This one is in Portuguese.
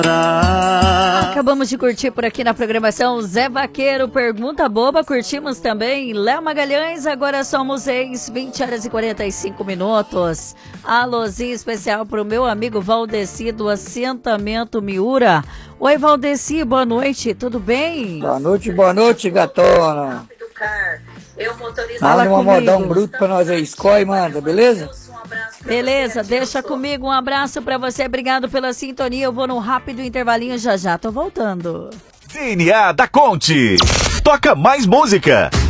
Acabamos de curtir por aqui na programação Zé Vaqueiro, Pergunta Boba. Curtimos também Léo Magalhães, Agora Somos Ex, 20h45. Alôzinho especial pro meu amigo Valdeci do assentamento Miura. Oi, Valdeci, boa noite, tudo bem? Boa noite, gatona. Manda uma modão bruto pra nós aí, escolhe, manda, beleza? Beleza, deixa comigo, um abraço pra você, obrigado pela sintonia, eu vou num rápido intervalinho, já tô voltando. DNA da Conte, toca mais música.